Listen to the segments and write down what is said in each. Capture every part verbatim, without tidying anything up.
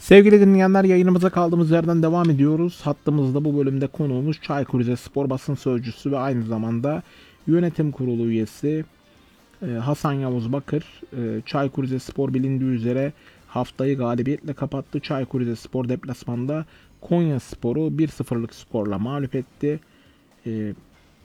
Sevgili dinleyenler, yayınımıza kaldığımız yerden devam ediyoruz. Hattımızda bu bölümde konuğumuz Çaykur Rizespor basın sözcüsü ve aynı zamanda yönetim kurulu üyesi e, Hasan Yavuz Bakır. E, Çaykur Rizespor bilindiği üzere haftayı galibiyetle kapattı. Çaykur Rizespor deplasmanda Konyaspor'u bir sıfırlık skorla mağlup etti. E,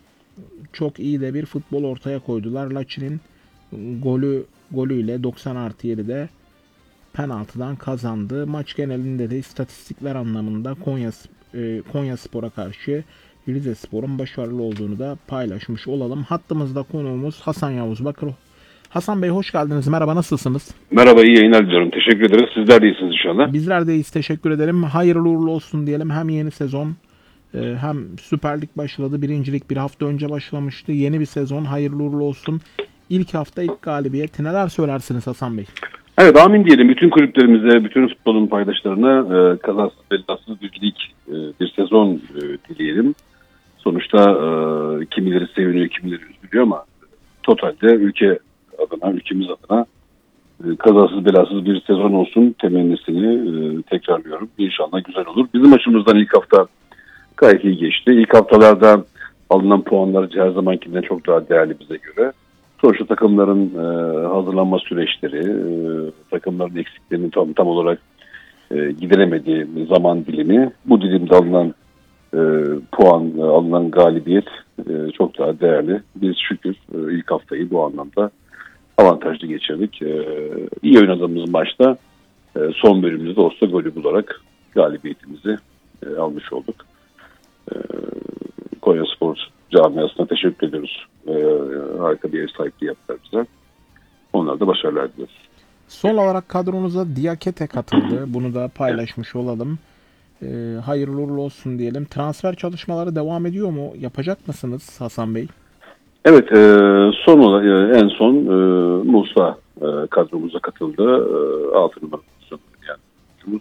Çok iyi de bir futbol ortaya koydular. Laçin'in golü golüyle doksan artı yedide penaltıdan kazandı. Maç genelinde de istatistikler anlamında Konya e, Konyaspor'a karşı Rizespor'un başarılı olduğunu da paylaşmış olalım. Hattımızda konuğumuz Hasan Yavuz Bakır. Hasan Bey, hoş geldiniz. Merhaba, nasılsınız? Merhaba, iyi yayınlar diliyorum. Teşekkür ederiz. Sizler de iyisiniz inşallah. Bizler de iyiyiz, teşekkür ederim. Hayırlı uğurlu olsun diyelim. Hem yeni sezon e, hem Süper Lig başladı. Birincilik bir hafta önce başlamıştı. Yeni bir sezon, hayırlı uğurlu olsun. İlk hafta ilk galibiyet. Neler söylersiniz Hasan Bey? Evet, amin diyelim. Bütün kulüplerimize, bütün futbolun paydaşlarına e, kazasız belasız bir lig, e, bir sezon e, dileyelim. Sonuçta e, kimileri seviniyor, kimileri üzülüyor ama totalde ülke adına, ülkemiz adına e, kazasız belasız bir sezon olsun temennisini e, tekrarlıyorum. İnşallah güzel olur. Bizim açımızdan ilk hafta gayet iyi geçti. İlk haftalarda alınan puanlar her zamankinden çok daha değerli bize göre. Sonuçta takımların e, hazırlanma süreçleri, e, takımların eksiklerinin tam tam olarak e, gideremediği zaman dilimi, bu dilimde alınan e, puan, e, alınan galibiyet e, çok daha değerli. Biz şükür e, ilk haftayı bu anlamda avantajlı geçirdik. E, iyi oynadığımız maçta e, son bölümümüzde olsa golü bularak galibiyetimizi e, almış olduk. E, Konyaspor camiasına teşekkür ediyoruz. Ee, harika bir ev sahipliği yaptılar bize. Onlar da başarılar diliyoruz. Son olarak kadronuza Diakite katıldı. Bunu da paylaşmış olalım. Ee, hayırlı uğurlu olsun diyelim. Transfer çalışmaları devam ediyor mu? Yapacak mısınız Hasan Bey? Evet, e, son olarak e, en son e, Musa e, kadromuza katıldı. E, altı numara pozisyonu yani.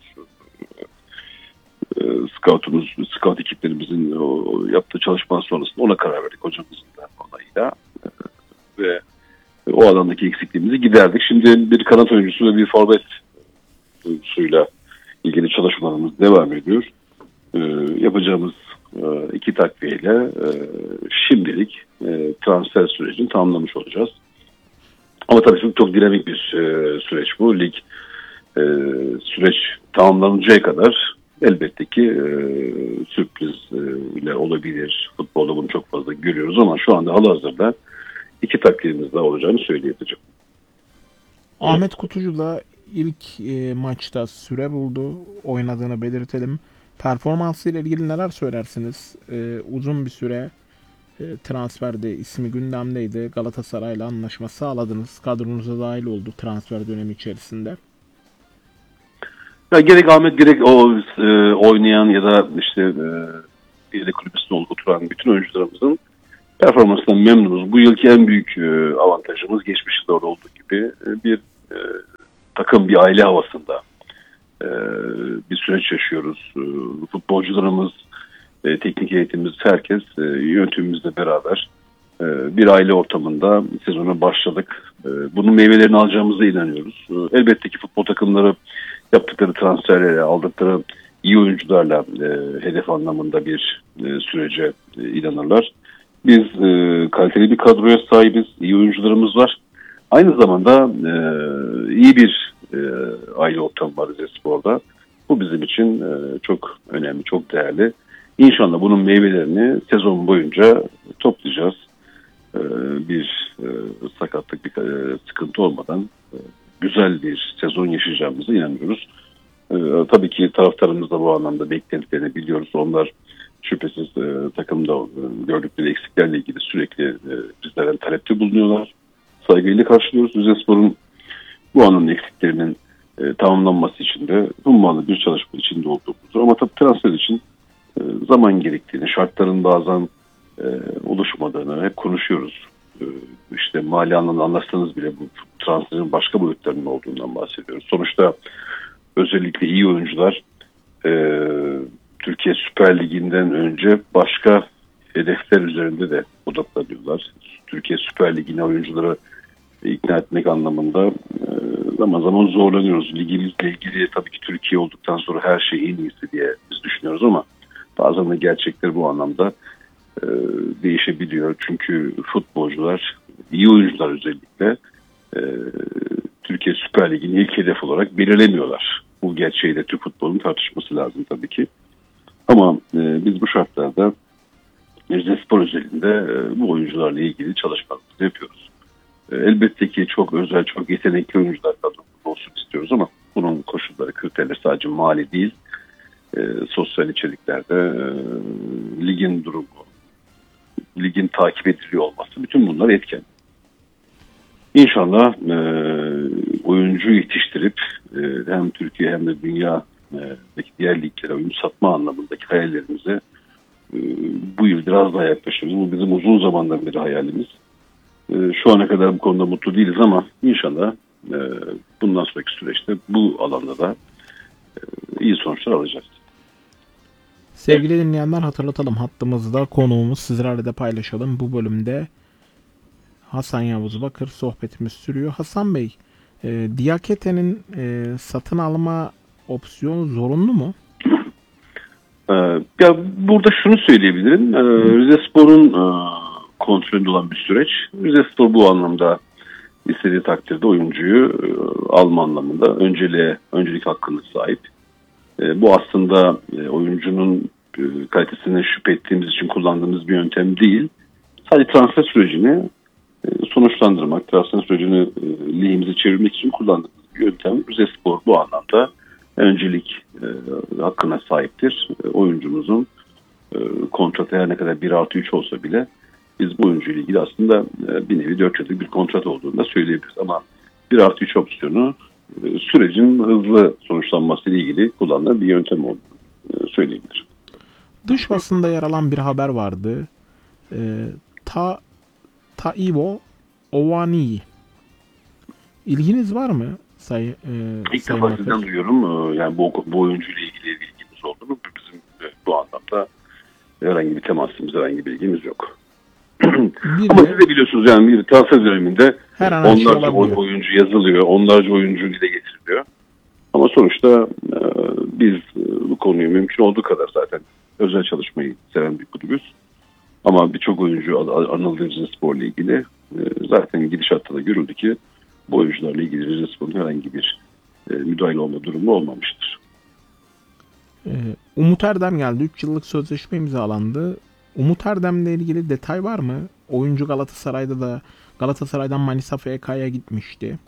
E, scoutumuz, scout ekiplerimizin o, o yaptığı çalışmalar sonrasında ona karar verdik, hocamızın da onayıyla. E, ve o alandaki eksikliğimizi giderdik. Şimdi bir kanat oyuncusu ve bir forvet oyuncusuyla ilgili çalışmalarımız devam ediyor. E, yapacağımız e, iki takviyeyle e, şimdilik e, transfer sürecini tamamlamış olacağız. Ama tabii çok, çok dinamik bir e, süreç bu. Lig e, süreç tamamlanıncaya kadar elbette ki e, sürpriz e, ile olabilir. Futbolda bunu çok fazla görüyoruz ama şu anda halihazırda iki takviyemiz daha olacağını söyleyebilirim. Ahmet Kutucu da ilk e, maçta süre buldu. Oynadığını belirtelim. Performansıyla ilgili neler söylersiniz? E, uzun bir süre e, transferde ismi gündemdeydi. Galatasaray'la anlaşma sağladınız. Kadronuza dahil oldu transfer dönemi içerisinde. Ya gerek Ahmet gerek o e, oynayan ya da işte e, bir de kulübüsünde oturan bütün oyuncularımızın performansından memnunuz. Bu yılki en büyük e, avantajımız geçmiş yıllarda olduğu gibi e, bir e, takım, bir aile havasında e, bir süreç yaşıyoruz. E, futbolcularımız, e, teknik eğitimimiz, herkes e, yönetimimizle beraber e, bir aile ortamında sezona başladık. E, bunun meyvelerini alacağımıza inanıyoruz. E, elbette ki futbol takımları yaptıkları transferlere, aldıkları iyi oyuncularla e, hedef anlamında bir e, sürece e, inanırlar. Biz e, kaliteli bir kadroya sahibiz, iyi oyuncularımız var. Aynı zamanda e, iyi bir e, aile ortamı var Rizespor'da. Bu bizim için e, çok önemli, çok değerli. İnşallah bunun meyvelerini sezon boyunca toplayacağız. E, bir e, sakatlık, bir e, sıkıntı olmadan e, güzel bir sezon yaşayacağımıza inanıyoruz. E, tabii ki taraftarımız da bu anlamda beklentilerini biliyoruz. Onlar şüphesiz e, takımda e, gördükleri eksiklerle ilgili sürekli e, bizlerden talepte bulunuyorlar. Saygıyla karşılıyoruz. Rizespor'un bu anlamda eksiklerinin e, tamamlanması için de hummalı bir çalışma içinde olduğumuzdur. Ama tabii transfer için e, zaman gerektiğini, şartların bazen e, oluşmadığını hep konuşuyoruz. E, işte mali anlamda anlaşsanız bile bu transferin başka boyutlarının olduğundan bahsediyoruz. Sonuçta özellikle iyi oyuncular e, Türkiye Süper Ligi'nden önce başka hedefler üzerinde de odaklanıyorlar. Türkiye Süper Ligi'ne oyuncuları ikna etmek anlamında e, zaman zaman zorlanıyoruz. Ligimizle ilgili tabii ki Türkiye olduktan sonra her şey en iyisi diye biz düşünüyoruz ama bazen de gerçekler bu anlamda e, değişebiliyor. Çünkü futbolcular, iyi oyuncular özellikle e, Türkiye Süper Ligi'ni ilk hedef olarak belirlemiyorlar. Bu gerçeği de Türk futbolunun tartışması lazım tabii ki. Ama e, biz bu şartlarda Rizespor özelinde e, bu oyuncularla ilgili çalışmalarımızı yapıyoruz. E, elbette ki çok özel, çok yetenekli oyuncular kadromuzda olsun istiyoruz ama bunun koşulları, kriterleri sadece mali değil, e, sosyal içeriklerde e, ligin durumu, ligin takip ediliyor olması, bütün bunlar etken. İnşallah e, oyuncu yetiştirip e, hem Türkiye hem de dünyadaki diğer liglere oyuncu satma anlamındaki hayallerimize e, bu yıl biraz daha yaklaşırız. Bu bizim uzun zamandan beri hayalimiz. E, şu ana kadar bu konuda mutlu değiliz ama inşallah e, bundan sonraki süreçte bu alanda da e, iyi sonuçlar alacağız. Sevgili dinleyenler, hatırlatalım, hattımızda konuğumuz, sizlerle de paylaşalım. Bu bölümde Hasan Yavuz Bakır sohbetimiz sürüyor. Hasan Bey, e, Diakete'nin e, satın alma opsiyonu zorunlu mu? Ee, ya burada şunu söyleyebilirim. Ee, Rizespor'un e, kontrolünde olan bir süreç. Rizespor bu anlamda istediği takdirde oyuncuyu e, alma anlamında önceliğe, öncelik hakkına sahip. E, bu aslında e, oyuncunun e, kalitesine şüphe ettiğimiz için kullandığımız bir yöntem değil. Sadece transfer sürecini e, sonuçlandırmak, transfer sürecini e, lehimize çevirmek için kullandığımız bir yöntem. Rizespor bu anlamda öncelik e, hakkına sahiptir. E, oyuncumuzun e, kontratı her ne kadar bir artı üç olsa bile biz bu oyuncuyla ilgili aslında e, bir nevi dört yıllık bir kontrat olduğunu da söyleyebiliriz. Ama bir artı üç opsiyonu e, sürecin hızlı sonuçlanması ile ilgili kullanılan bir yöntem olduğunu e, söyleyebilirim. Dış basında yer alan bir haber vardı. E, Ta Taiwo Owaniyi. İlginiz var mı? Say, e, İlk defa sizden duyuyorum. E, yani bu, bu oyuncuyla ilgili ilgimiz olduğunu, bizim e, bu anlamda herhangi bir temasımız, herhangi bir bilgimiz yok. Ama siz de biliyorsunuz yani bir transfer döneminde onlarca oy, oyuncu yazılıyor, onlarca oyuncu dile getiriliyor. Ama sonuçta e, biz e, bu konuyu mümkün olduğu kadar zaten özel çalışmayı seven bir kulübüz. Ama birçok oyuncu Anadolu Rizespor'la ilgili e, zaten gidişatta da görüldü ki bu oyuncularla ilgili Rizespor'un herhangi bir e, müdahale olma durumu olmamıştır. Umut Erdem geldi. üç yıllık sözleşme imzalandı. Umut Erdem'le ilgili detay var mı? Oyuncu Galatasaray'da da Galatasaray'dan Manisa F K'ya gitmişti.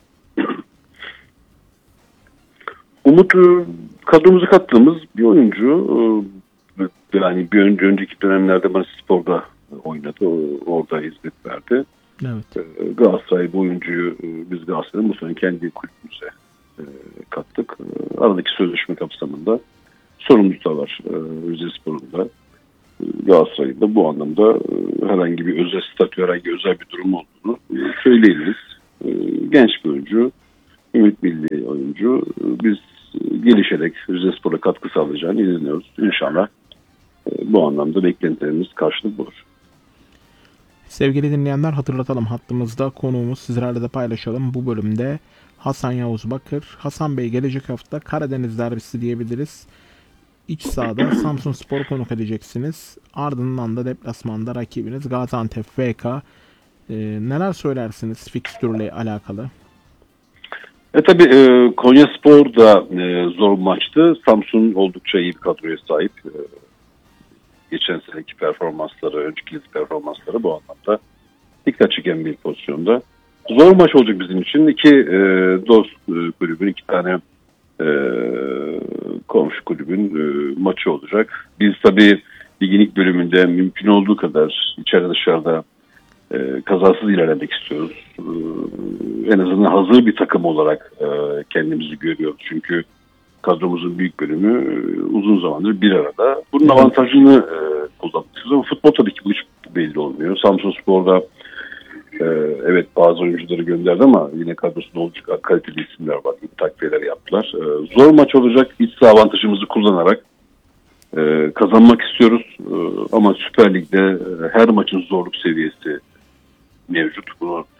Umut kadromuza kattığımız bir oyuncu. Yani bir önce, önceki dönemlerde Manisa Spor'da oynadı. Orada hizmet verdi. Evet. Galatasaray bu oyuncuyu biz Galatasaray'ın bu sene kendi kulübümüze kattık. Aradaki sözleşme kapsamında sorumluluk da var Rizespor'un da. Galatasaray'ın da bu anlamda herhangi bir özel statü, herhangi özel bir durum olduğunu söyleyebiliriz. Genç bir oyuncu, ümit milli oyuncu. Biz gelişerek Rizespor'a katkı sağlayacağını inanıyoruz. İnşallah bu anlamda beklentilerimiz karşılık bulur. Sevgili dinleyenler, hatırlatalım, hattımızda konuğumuz, sizlerle de paylaşalım. Bu bölümde Hasan Yavuz Bakır. Hasan Bey, gelecek hafta Karadeniz derbisi diyebiliriz. İç sahada Samsunspor'u konuk edeceksiniz. Ardından da deplasmanda rakibiniz Gaziantep F K. Ee, neler söylersiniz fikstürle alakalı? E tabi e, Konyaspor da e, zor maçtı. Samsun oldukça iyi bir kadroya sahip. E, geçen seneki performansları, önceki performansları bu anlamda dikkat çeken bir pozisyonda. Zor maç olacak bizim için. İki e, dost e, kulübün, iki tane e, komşu kulübün e, maçı olacak. Biz tabii ligin ilk bölümünde mümkün olduğu kadar içeride dışarıda e, kazasız ilerlemek istiyoruz. E, en azından hazır bir takım olarak e, kendimizi görüyoruz. Çünkü kadromuzun büyük bölümü e, uzun zamandır bir arada. Bunun avantajını e, kullanmak istiyoruz ama futbol tabii ki bu hiç belli olmuyor. Samsunspor'da e, evet bazı oyuncuları gönderdi ama yine kadrosunda oldukça kaliteli isimler var. Takviyeler yaptılar. E, zor maç olacak. İç saha avantajımızı kullanarak e, kazanmak istiyoruz. E, ama Süper Lig'de e, her maçın zorluk seviyesi mevcut. Bunu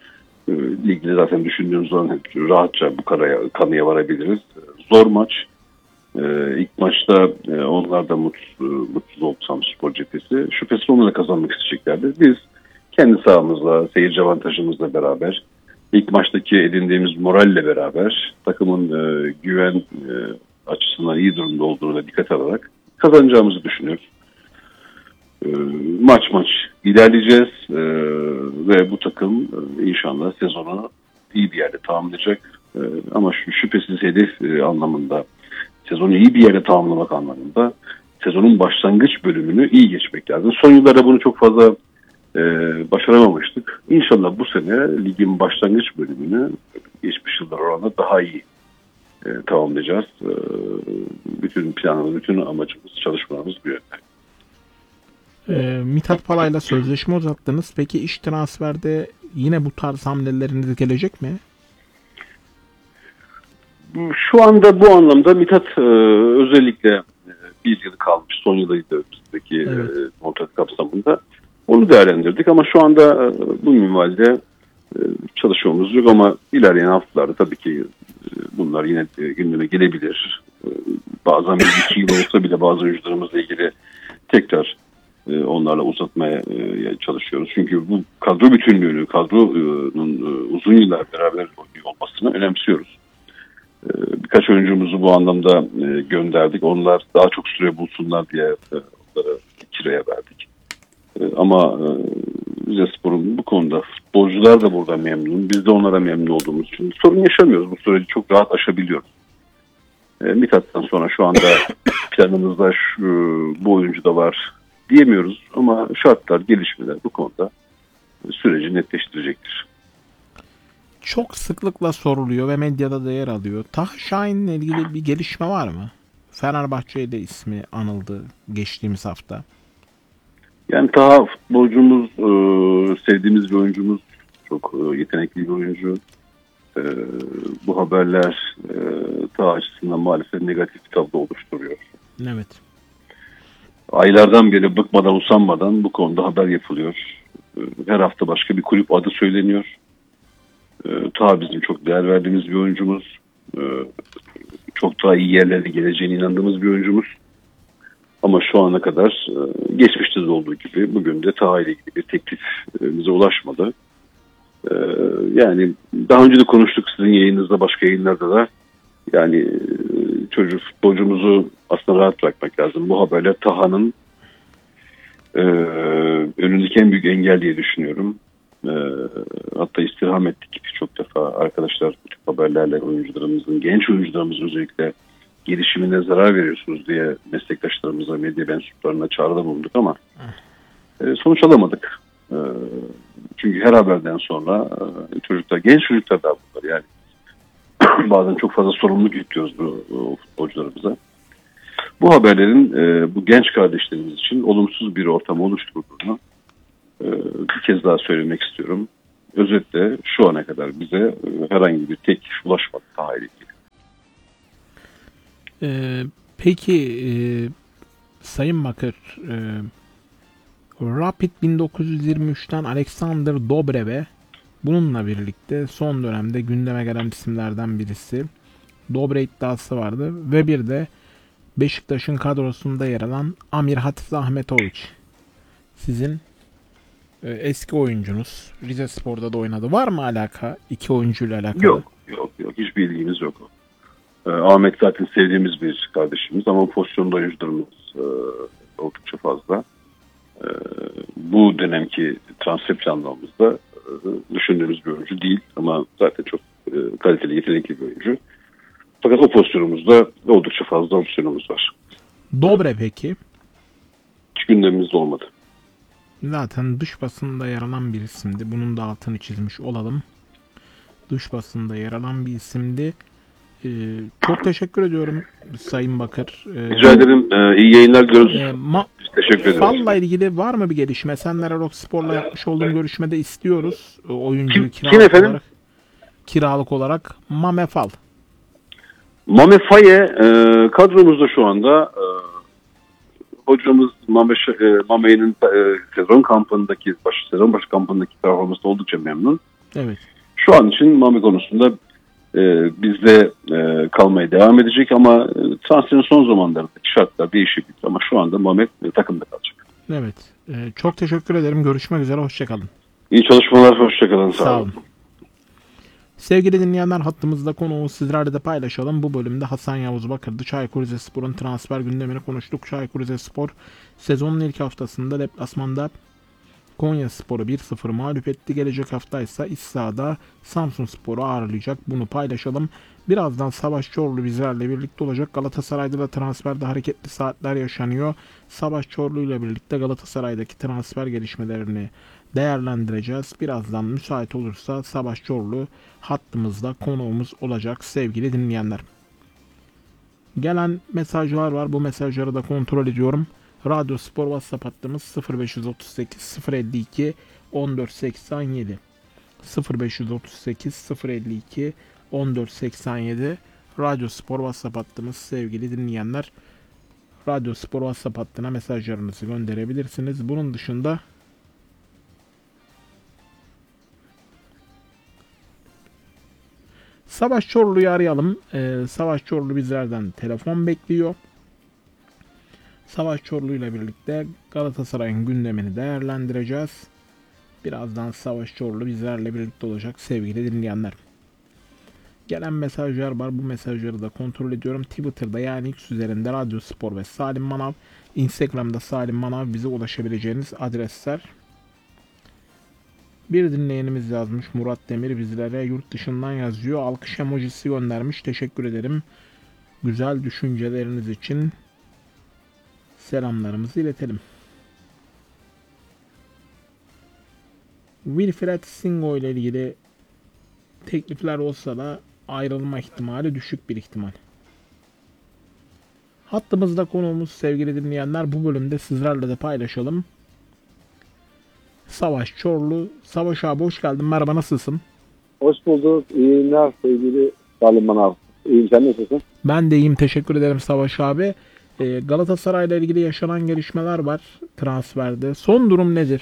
E, ilgili zaten düşündüğümüz zaman rahatça bu karaya, kanıya varabiliriz. Zor maç. E, ilk maçta e, onlar da mutsuz, mutsuz oldu Samsunspor cephesi. Şüphesiz onu da kazanmak isteyeceklerdi. Biz kendi sahamızla, seyirci avantajımızla beraber, ilk maçtaki edindiğimiz moralle beraber takımın e, güven e, açısından iyi durumda olduğunu da dikkat alarak kazanacağımızı düşünüyoruz. E, maç maç ilerleyeceğiz e, ve bu takım e, inşallah sezonu iyi bir yerde tamamlayacak. E, ama şu şüphesiz hedef e, anlamında, sezonu iyi bir yerde tamamlamak anlamında sezonun başlangıç bölümünü iyi geçmek lazım. Son yıllarda bunu çok fazla e, başaramamıştık. İnşallah bu sene ligin başlangıç bölümünü geçmiş yıllar oranla daha iyi e, tamamlayacağız. E, bütün planımız, bütün amacımız, çalışmalarımız bu yönde. E, Mithat Pala'yla sözleşme uzattınız. Peki iş transferde yine bu tarz hamleleriniz gelecek mi? Şu anda bu anlamda Mithat e, özellikle e, bir yıl kalmış, son yılıydı bizdeki evet. e, kontrat kapsamında. Onu değerlendirdik ama şu anda e, bu minvalde e, çalışmamız yok ama ilerleyen haftalarda tabii ki e, bunlar yine e, gündeme gelebilir. E, bazen bir iki yıl olsa bile bazı oyuncularımızla ilgili tekrar e, onlarla uzatmaya e, çalışıyoruz. Çünkü bu kadro bütünlüğünü, kadronun e, uzun yıllar beraber olmasını önemsiyoruz. Birkaç oyuncumuzu bu anlamda gönderdik. Onlar daha çok süre bulsunlar diye onlara kiraya verdik. Ama Rizespor'un bu konuda futbolcular da burada memnun. Biz de onlara memnun olduğumuz için sorun yaşamıyoruz. Bu süreci çok rahat aşabiliyoruz. Mithat'tan sonra şu anda planımızda şu, bu oyuncu da var diyemiyoruz. Ama şartlar, gelişmeler bu konuda süreci netleştirecektir. Çok sıklıkla soruluyor ve medyada da yer alıyor. Taha Şahin'le ilgili bir gelişme var mı? Fenerbahçe'de ismi anıldı geçtiğimiz hafta. Yani Taha futbolcumuz, e, sevdiğimiz bir oyuncumuz. Çok e, yetenekli bir oyuncu. E, bu haberler e, Taha açısından maalesef negatif bir tablo oluşturuyor. Evet. Aylardan beri bıkmadan usanmadan bu konuda haber yapılıyor. E, her hafta başka bir kulüp adı söyleniyor. E, Taha bizim çok değer verdiğimiz bir oyuncumuz. E, çok daha iyi yerlere geleceğine inandığımız bir oyuncumuz. Ama şu ana kadar e, geçmişte de olduğu gibi bugün de Taha ile ilgili bir teklif e, bize ulaşmadı. E, yani daha önce de konuştuk sizin yayınınızda, başka yayınlarda da. Yani e, çocuk futbolcumuzu aslında rahat bırakmak lazım. Bu haberler Taha'nın e, önündeki en büyük engel diye düşünüyorum. E, hatta istirham ettik çok defa arkadaşlar bu tip haberlerle oyuncularımızın, genç oyuncularımızın özellikle gelişimine zarar veriyorsunuz diye meslektaşlarımıza, medya mensuplarına çağrıda bulunduk ama e, sonuç alamadık. E, çünkü her haberden sonra e, çocuklar, genç çocuklar da bunlar yani bazen çok fazla sorumluluk yüklüyoruz bu, bu futbolcularımıza. Bu haberlerin e, bu genç kardeşlerimiz için olumsuz bir ortam oluşturduğunu e, bir kez daha söylemek istiyorum. Özetle şu ana kadar bize e, herhangi bir teklif ulaşmadı Taha ile ilgili. Ee, peki e, Sayın Bakır, e, Rapid bin dokuz yüz yirmi üç'ten Alexander Dobrev'e bununla birlikte son dönemde gündeme gelen isimlerden birisi Dobre iddiası vardı ve bir de Beşiktaş'ın kadrosunda yer alan Amir Hafiz Ahmetoviç. Sizin e, eski oyuncunuz, Rizespor'da da oynadı. Var mı alaka? İki oyuncuyla alakalı? Yok, yok, yok. Hiçbir ilgimiz yok. Ee, Ahmet zaten sevdiğimiz bir kardeşimiz ama pozisyonda oyuncularımız e, oldukça fazla. E, bu dönemki transfer planlamamızda e, düşündüğümüz bir oyuncu değil ama zaten çok e, kaliteli, yetenekli bir oyuncu. Fakat o pozisyonumuzda oldukça fazla opsiyonumuz var. Dobre peki? Hiç gündemimizde olmadı. Zaten dış basında yer alan bir isimdi. Bunun da altını çizmiş olalım. Dış basında yer alan bir isimdi. Ee, çok teşekkür ediyorum Sayın Bakır. Ee, Rica ederim. Ee, iyi yayınlar diliyoruz. E, ma- Teşekkür ederiz. Fal'la ilgili var mı bir gelişme? Senler Rock Spor'la yapmış olduğum görüşmede istiyoruz. Oyuncuyu Kim, kiralık kim efendim? olarak. Kiralık olarak Mame Fal. Mame Faye e, kadromuzda şu anda e, hocamız Mame, e, Mame'nin e, sezon kampındaki baş, sezon başı kampındaki performansı oldukça memnun. Evet. şu an için Mami konusunda e, bizde e, kalmaya devam edecek ama e, transferin son zamanlarındaki şartlar değişebilir ama şu anda Mami e, takımda kalacak. Evet. E, çok teşekkür ederim. Görüşmek üzere. Hoşçakalın. İyi çalışmalar. Hoşçakalın. Sağ, Sağ olun. olun. Sevgili dinleyenler, hattımızda konuğu sizlerle de paylaşalım. Bu bölümde Hasan Yavuz Bakır'dı. Çaykur Rizespor'un transfer gündemini konuştuk. Çaykur Rizespor sezonun ilk haftasında deplasmanda Konyaspor'u bir sıfır mağlup etti. Gelecek hafta ise iç sahada Samsunspor'u ağırlayacak. Bunu paylaşalım. Birazdan Savaş Çorlu bizlerle birlikte olacak. Galatasaray'da da transferde hareketli saatler yaşanıyor. Savaş Çorlu ile birlikte Galatasaray'daki transfer gelişmelerini değerlendireceğiz. Birazdan müsait olursa Savaş Çorlu hattımızda konuğumuz olacak sevgili dinleyenler. Gelen mesajlar var. Bu mesajları da kontrol ediyorum. Radyo Spor WhatsApp hattımız sıfır beş otuz sekiz sıfır elli iki on dört seksen yedi sıfır beş otuz sekiz sıfır elli iki on dört seksen yedi Radyo Spor WhatsApp hattımız sevgili dinleyenler. Radyo Spor WhatsApp hattına mesajlarınızı gönderebilirsiniz. Bunun dışında Savaş Çorlu'yu arayalım. Ee, Savaş Çorlu bizlerden telefon bekliyor. Savaş Çorlu ile birlikte Galatasaray'ın gündemini değerlendireceğiz. Birazdan Savaş Çorlu bizlerle birlikte olacak sevgili dinleyenler. Gelen mesajlar var. Bu mesajları da kontrol ediyorum. Twitter'da yani X üzerinde Radyo Spor ve Salim Manav. Instagram'da Salim Manav bize ulaşabileceğiniz adresler. Bir dinleyenimiz yazmış, Murat Demir bizlere yurt dışından yazıyor. Alkış emojisi göndermiş. Teşekkür ederim. Güzel düşünceleriniz için selamlarımızı iletelim. Wilfred Singo ile ilgili teklifler olsa da ayrılma ihtimali düşük bir ihtimal. Hattımızda konuğumuz sevgili dinleyenler, bu bölümde sizlerle de paylaşalım. Savaş Çorlu. Savaş abi hoş geldin. Merhaba, nasılsın? Hoş bulduk. İyi günler sevgili Salim Manav. İyiyim, sen nasılsın? Ben de iyiyim. Teşekkür ederim Savaş abi. Ee, Galatasaray ile ilgili yaşanan gelişmeler var transferde. Son durum nedir?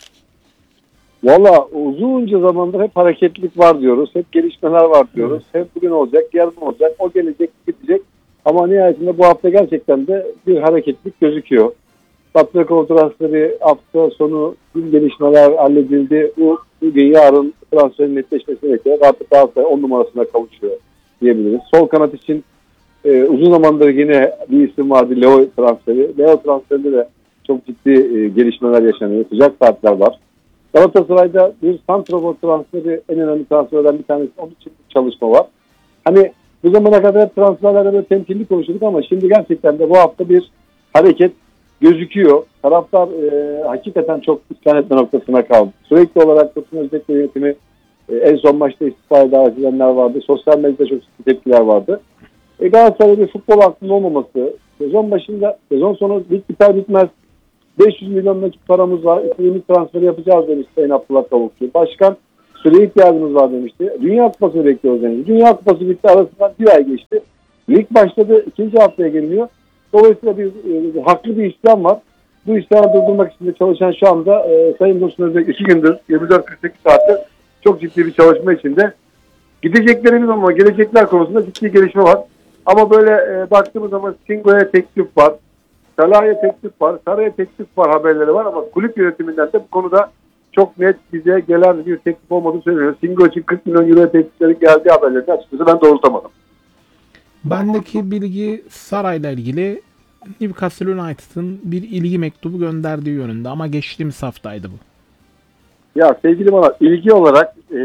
Valla uzunca zamandır hep hareketlilik var diyoruz. Hep gelişmeler var diyoruz. Evet. Hep bugün olacak, yarın olacak. O gelecek, gidecek. Ama nihayetinde bu hafta gerçekten de bir hareketlilik gözüküyor. Patrikol transferi hafta sonu gün gelişmeler halledildi. Bu bugün yarın transferin netleşmesi bekliyor. Artık Galatasaray on numarasına kavuşuyor diyebiliriz. Sol kanat için e, uzun zamandır yine bir isim vardı, Leo transferi. Leo transferinde de çok ciddi e, gelişmeler yaşanıyor. Sıcak saatler var. Galatasaray'da bir santrafor transferi en önemli transferlerden bir tanesi. Onun için bir çalışma var. Hani bu zamana kadar transferlerde böyle temkinli konuşuyorduk ama şimdi gerçekten de bu hafta bir hareket gözüküyor. Taraftar e, hakikaten çok isyan etme noktasına kaldı. Sürekli olarak Tosun Özbek yönetimi e, en son maçta istifaya davet edenler vardı. Sosyal medyada çok ciddi tepkiler vardı. E, Galatasaray'da bir futbol aklının olmaması, sezon başında, sezon sonu bit biter bitmez beş yüz milyon nakit paramız var. İstediğimiz transferi yapacağız demişti Sayın Abdullah Kavukçu. Başkan süreye ihtiyacımız var demişti. Dünya Kupası bekliyoruz demişti. Dünya Kupası bitti, arasından bir ay geçti. Lig başladı. ikinci haftaya geliniyor. Dolayısıyla bir e, haklı bir isyan var. Bu isyanı durdurmak için de çalışan şu anda e, Sayın Tosun Özbek iki gündür yirmi dört kırk sekiz saatte çok ciddi bir çalışma içinde. Gideceklerimiz ama gelecekler konusunda ciddi gelişme var. Ama böyle e, baktığımız zaman Singo'ya teklif var. Salah'a teklif var. Sarı'ya teklif var haberleri var ama kulüp yönetiminden de bu konuda çok net bize gelen bir teklif olmadığını söylüyor. Singo için kırk milyon euro teklifleri geldiği haberlerini açıkçası ben doğrultamadım. Bendeki bilgi Saray'la ilgili Newcastle United'ın bir ilgi mektubu gönderdiği yönünde ama geçtiğimiz haftaydı bu. Ya sevgili bana ilgi olarak ee,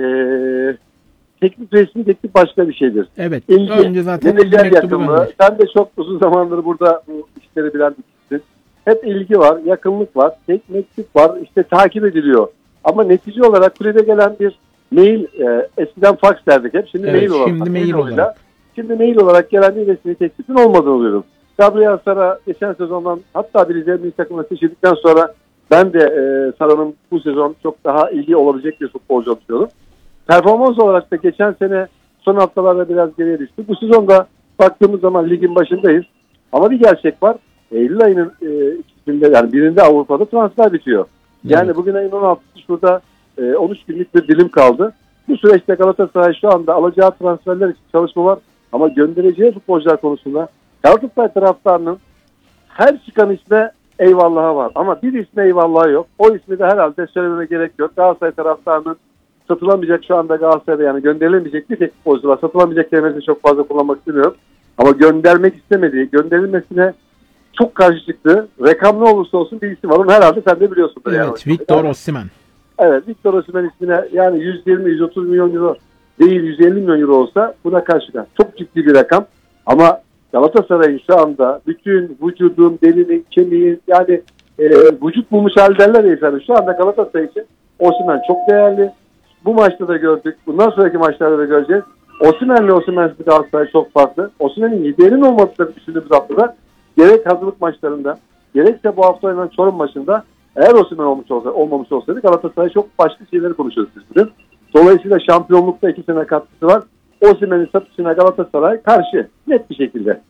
teklif resmi teklif başka bir şeydir. Evet. İlgi, Önce zaten ilgi menajer mektubu yakınlığı. gönderdi. Sen de çok uzun zamandır burada bu işleri bilen bir kişisin. Hep ilgi var, yakınlık var, tek mektup var, işte takip ediliyor. Ama netice olarak kulübe gelen bir mail, e, eskiden fax derdik hep, şimdi Evet, mail olarak. şimdi mail yoluyla, olarak. Şimdi mail olarak gelen bir resmi teklifin olmadığını oluyorum. Gabriel Sara geçen sezondan hatta bir Rize milli takımına seçildikten sonra ben de e, Sara'nın bu sezon çok daha ilgi olabilecek bir futbolcu düşünüyorum. Performans olarak da geçen sene son haftalarda biraz geriye düştü. Bu sezonda baktığımız zaman ligin başındayız. Ama bir gerçek var. Eylül ayının e, ikisinde yani birinde Avrupa'da transfer bitiyor. Yani Evet. bugün ayın on altısı şurada e, on üç günlük bir dilim kaldı. Bu süreçte Galatasaray şu anda alacağı transferler için çalışma var. Ama göndereceği futbolcular konusunda Galatasaray taraftarının her çıkan isme eyvallahı var. Ama bir isme eyvallahı yok. O ismi de herhalde söylememe gerek yok. Galatasaray taraftarının satılamayacak şu anda Galatasaray'da, yani gönderilemeyecek bir tek futbolcu var. Satılamayacak kelimesini çok fazla kullanmak istemiyorum. Ama göndermek istemediği, gönderilmesine çok karşı çıktı. Rakam ne olursa olsun bir isim var. Onu herhalde sen de biliyorsundur. Evet, yani. Victor Osimhen. Evet, Victor Osimhen ismine yani yüz yirmi yüz otuz milyon euro değil yüz elli milyon euro olsa buna karşı çok ciddi bir rakam. Ama Galatasaray'ın şu anda bütün vücudun, delinin, kemiğin, yani e, vücut bulmuş hal derler ya efendim. Şu anda Galatasaray için Osimhen çok değerli. Bu maçta da gördük. Bundan sonraki maçlarda da göreceğiz. Osimhen'le Osimhen'siz Galatasaray çok farklı. Osimhen'in liderinin olmadığını düşündüğümüz haftada gerek hazırlık maçlarında gerekse bu hafta oynanan Çorum maçında eğer Osimhen olmuş olsa, olmamış olsaydı Galatasaray çok başka şeyleri konuşuyoruz biz bugün. Dolayısıyla şampiyonlukta iki sene katkısı var. Osimhen'in satışına Galatasaray karşı net bir şekilde.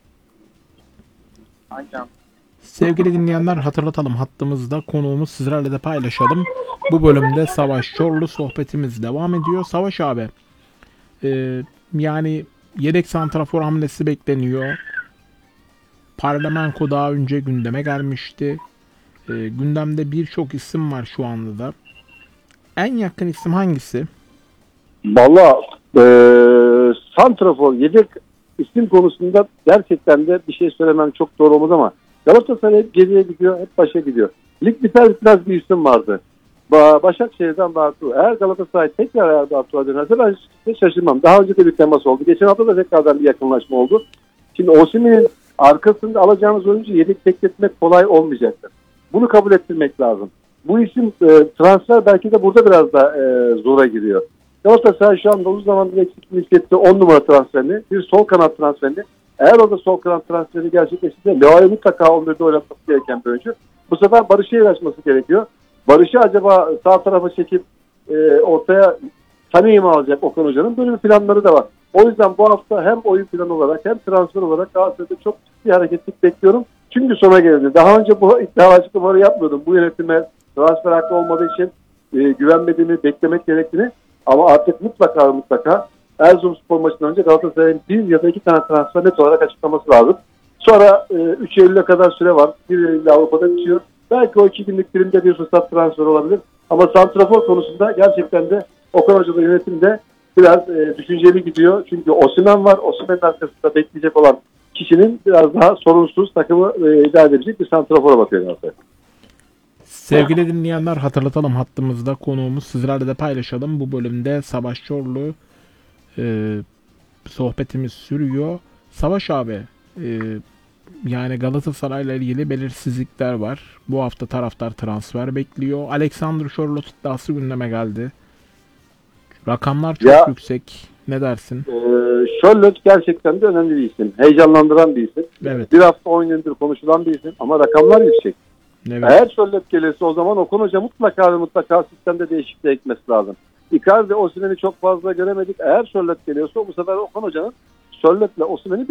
Sevgili dinleyenler, hatırlatalım, hattımızda konuğumuz, sizlerle de paylaşalım. Bu bölümde Savaş Çorlu, sohbetimiz devam ediyor. Savaş abi, e, yani yedek santrafor hamlesi bekleniyor. Parlamenko daha önce gündeme gelmişti. E, gündemde birçok isim var şu anda da. En yakın isim hangisi? Valla e, santrafor yedek isim konusunda gerçekten de bir şey söylemem çok doğru olmaz ama Galatasaray hep geriye gidiyor, hep başa gidiyor. Lig biter bitmez bir isim vardı. Ba Başakşehir'den Bartu. Eğer Galatasaray tekrar eğer Bartu'ya dönerse ben hiç şaşırmam. Daha önce de bir temas oldu. Geçen hafta da tekrardan bir yakınlaşma oldu. Şimdi Osimhen'in arkasında alacağımız oyuncu yedek bekletmek kolay olmayacaktır. Bunu kabul ettirmek lazım. Bu isim e, transfer belki de burada biraz da e, zora giriyor. Galatasaray şu anda uzun zamandır eksikliğini hissetti on numara transferini, bir sol kanat transferini. Eğer orada sol kanat transferi gerçekleşirse Leo'yu mutlaka on birde oynatması gereken bir oyuncu. Bu sefer Barış'ı uğraşması gerekiyor. Barış'ı acaba sağ tarafa çekip e, ortaya Sané'yi mi alacak Okan Hoca'nın? Böyle bir planları da var. O yüzden bu hafta hem oyun planı olarak hem transfer olarak Galatasaray'da çok ciddi hareketlik bekliyorum. Çünkü sona geldi. Daha önce bu iddia açıklamaları yapmıyordum. Bu yönetime transfer hakkı olmadığı için e, güvenmediğini, beklemek gerektiğini. Ama artık mutlaka mutlaka Erzurumspor maçından önce Galatasaray'ın bir ya da iki tane transfer net olarak açıklaması lazım. Sonra e, üç Eylül'e kadar süre var. bir Eylül'de Avrupa'da bitiyor. Belki o iki günlük dilimde bir fırsat transfer olabilir. Ama santrafor konusunda gerçekten de Okan Hoca'da yönetimde biraz e, düşünceli gidiyor. Çünkü Osimhen var. Osimhen'in arkasında bekleyecek olan kişinin biraz daha sorunsuz takımı e, idare edebilecek bir santrafora bakıyor Galatasaray. Sevgili dinleyenler, hatırlatalım, hattımızda konuğumuz, sizlerle de paylaşalım. Bu bölümde Savaş Çorlu, e, sohbetimiz sürüyor. Savaş abi, e, yani Galatasaray'la ilgili belirsizlikler var. Bu hafta taraftar transfer bekliyor. Alexander Sörloth iddiası gündeme geldi. Rakamlar çok Ya, yüksek. Ne dersin? Ee, Sörloth gerçekten de önemli bir isim. Heyecanlandıran bir isim. Evet. Bir hafta oynayandır konuşulan bir isim ama rakamlar yüksek. Evet. Eğer Sörloth gelirse o zaman Okan Hoca mutlaka ve mutlaka sistemde değişikliğe gitmesi lazım. Icardi Osimhen'i çok fazla göremedik. Eğer Sörloth geliyorsa bu sefer Okan Hoca'nın Sörloth'la Osimhen'i